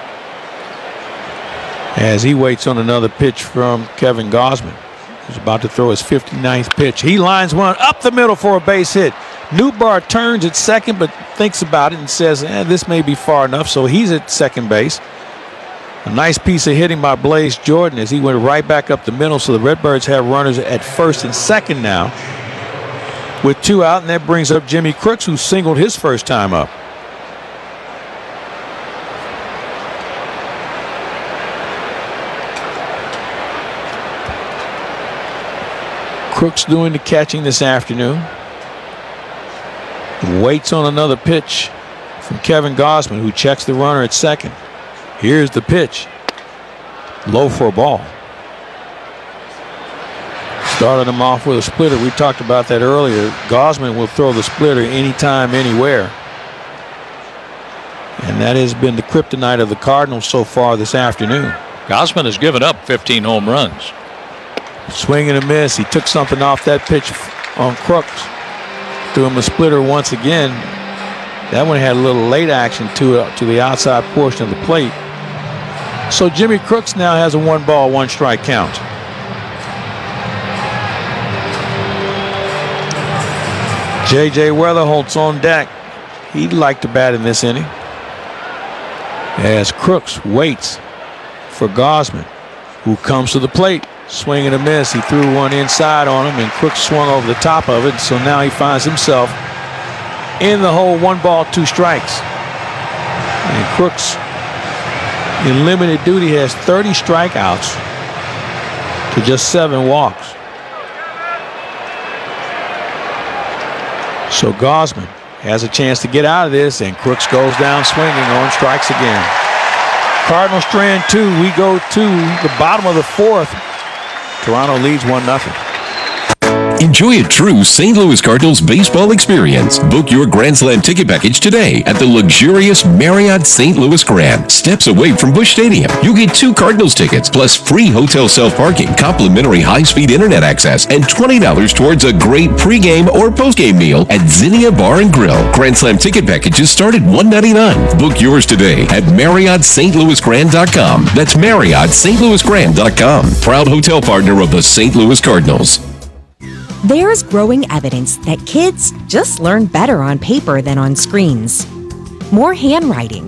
As he waits on another pitch from Kevin Gausman, who's about to throw his fifty-ninth pitch. He lines one up the middle for a base hit. Nootbaar turns at second, but thinks about it and says, eh, this may be far enough. So he's at second base. A nice piece of hitting by Blaze Jordan as he went right back up the middle. So the Redbirds have runners at first and second now with two out. And that brings up Jimmy Crooks, who singled his first time up. Crooks doing the catching this afternoon. Waits on another pitch from Kevin Gausman, who checks the runner at second. Here's the pitch. Low for a ball. Started him off with a splitter. We talked about that earlier. Gausman will throw the splitter anytime, anywhere. And that has been the kryptonite of the Cardinals so far this afternoon. Gausman has given up fifteen home runs. Swing and a miss. He took something off that pitch on Crooks. Threw him a splitter once again. That one had a little late action to, uh, to the outside portion of the plate. So Jimmy Crooks now has a one ball, one strike count. J J Weatherholt's on deck. He'd like to bat in this inning. As Crooks waits for Gausman, who comes to the plate. Swing and a miss. He threw one inside on him, and Crooks swung over the top of it. So now he finds himself in the hole, one ball, two strikes. And Crooks, in limited duty, has thirty strikeouts to just seven walks. So Gausman has a chance to get out of this, and Crooks goes down swinging on strikes again. Cardinals strand two. We go to the bottom of the fourth. Toronto leads one nothing. Enjoy a true Saint Louis Cardinals baseball experience. Book your Grand Slam ticket package today at the luxurious Marriott Saint Louis Grand, steps away from Busch Stadium. You'll get two Cardinals tickets plus free hotel self-parking, complimentary high-speed internet access, and twenty dollars towards a great pregame or postgame meal at Zinnia Bar and Grill. Grand Slam ticket packages start at one hundred ninety-nine dollars. Book yours today at Marriott Saint Louis Grand dot com. That's Marriott Saint Louis Grand dot com. Proud hotel partner of the Saint Louis Cardinals. There's growing evidence that kids just learn better on paper than on screens. More handwriting,